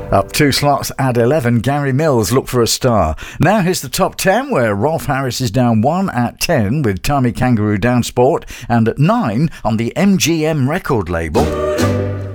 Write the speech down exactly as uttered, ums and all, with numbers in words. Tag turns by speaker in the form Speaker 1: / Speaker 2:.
Speaker 1: Up two slots at eleven, Gary Mills, Look for a Star. Now here's the top ten, where Rolf Harris is down one at ten with Tommy Kangaroo Down Sport, and at nine on the M G M record label.